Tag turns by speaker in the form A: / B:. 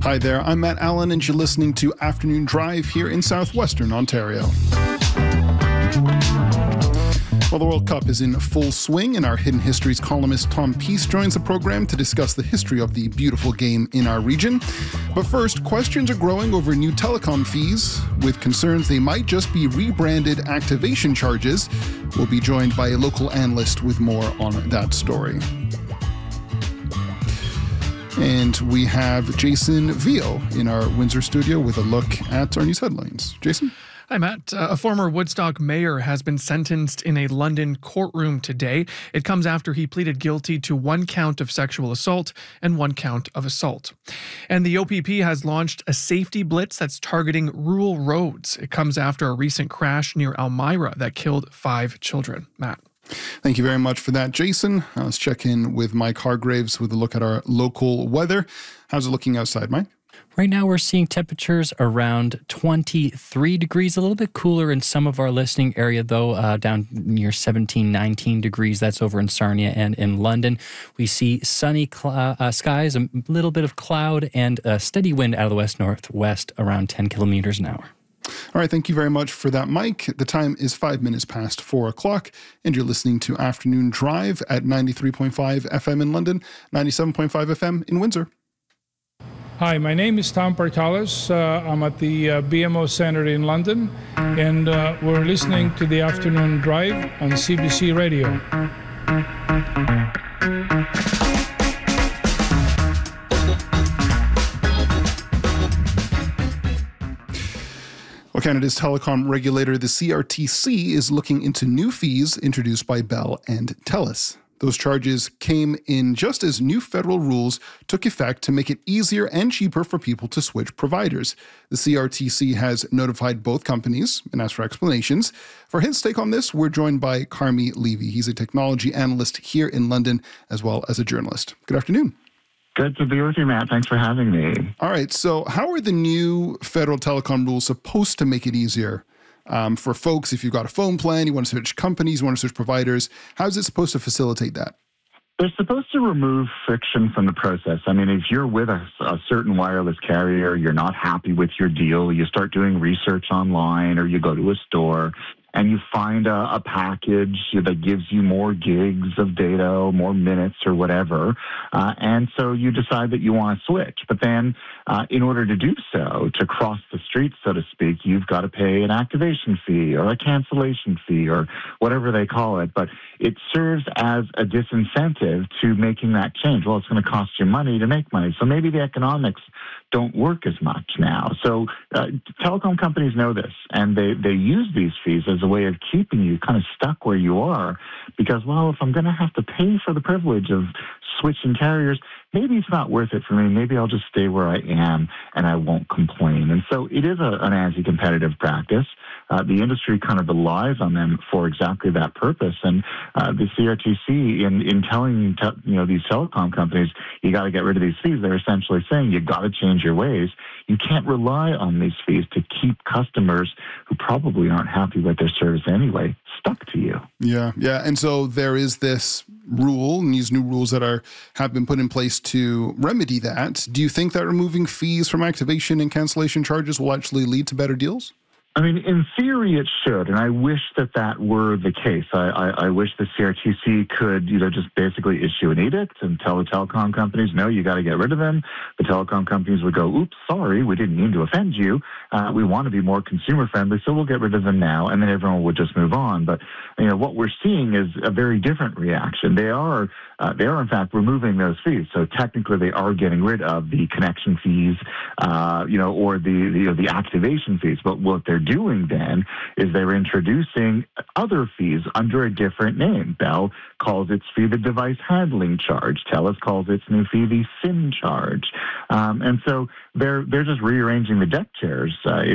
A: Hi there, I'm Matt Allen, and you're listening to Afternoon Drive here in southwestern Ontario. Well, the World Cup is in full swing, and our Hidden Histories columnist Tom Peace joins the program to discuss the history of the beautiful game in our region. But first, questions are growing over new telecom fees, with concerns they might just be rebranded activation charges. We'll be joined by a local analyst with more on that story. And we have Jason Vio in our Windsor studio with a look at our news headlines. Jason?
B: Hi, Matt. A former Woodstock mayor has been sentenced in a London courtroom today. It comes after he pleaded guilty to 1 count of sexual assault and 1 count of assault. And the OPP has launched a safety blitz that's targeting rural roads. It comes after a recent crash near Elmira that killed 5 children. Matt.
A: Thank you very much for that, Jason. Let's check in with Mike Hargraves with a look at our local weather. How's it looking outside, Mike?
C: Right now, we're seeing temperatures around 23 degrees, a little bit cooler in some of our listening area, though, down near 17, 19 degrees. That's over in Sarnia and in London. We see sunny skies, a little bit of cloud, and a steady wind out of the west-northwest around 10 kilometers an hour.
A: All right, thank you very much for that, Mike. The time is 5 minutes past 4 o'clock, and you're listening to Afternoon Drive at 93.5 FM in London, 97.5 FM in Windsor.
D: Hi, my name is Tom Partalis. I'm at the BMO Centre in London, and we're listening to the Afternoon Drive on CBC Radio.
A: Well, Canada's telecom regulator, the CRTC, is looking into new fees introduced by Bell and TELUS. Those charges came in just as new federal rules took effect to make it easier and cheaper for people to switch providers. The CRTC has notified both companies and asked for explanations. For his take on this, we're joined by Carmi Levy. He's a technology analyst here in London, as well as a journalist. Good afternoon.
E: Good to be with you, Matt. Thanks for having me.
A: All right, so how are the new federal telecom rules supposed to make it easier for folks? If you've got a phone plan, you want to switch companies, you want to switch providers, how is it supposed to facilitate that?
E: They're supposed to remove friction from the process. I mean, if you're with a certain wireless carrier, you're not happy with your deal, you start doing research online or you go to a store and you find a package that gives you more gigs of data, more minutes or whatever, and so you decide that you want to switch. But then in order to do so, to cross the street, so to speak, you've got to pay an activation fee or a cancellation fee or whatever they call it. But it serves as a disincentive to making that change. Well, it's going to cost you money to make money. So maybe the economics don't work as much now. So telecom companies know this, and they use these fees as a way of keeping you kind of stuck where you are because, well, if I'm going to have to pay for the privilege of switching carriers, maybe it's not worth it for me. Maybe I'll just stay where I am and I won't complain. And so it is an anti-competitive practice. The industry kind of relies on them for exactly that purpose. And the CRTC, in telling these telecom companies, you got to get rid of these fees, they're essentially saying you got to change your ways. You can't rely on these fees to keep customers who probably aren't happy with their service anyway stuck to you.
A: Yeah. And so there is this rule and these new rules that have been put in place to remedy that. Do you think that removing fees from activation and cancellation charges will actually lead to better deals?
E: I mean, in theory, it should, and I wish that were the case. I wish the CRTC could, just basically issue an edict and tell the telecom companies, no, you got to get rid of them. The telecom companies would go, oops, sorry, we didn't mean to offend you. We want to be more consumer friendly, so we'll get rid of them now, and then everyone would just move on. But what we're seeing is a very different reaction. They are in fact removing those fees. So technically, they are getting rid of the connection fees, or the activation fees. But what they're doing then is they're introducing other fees under a different name. Bell calls its fee the device handling charge. TELUS calls its new fee the SIM charge. And so they're just rearranging the deck chairs.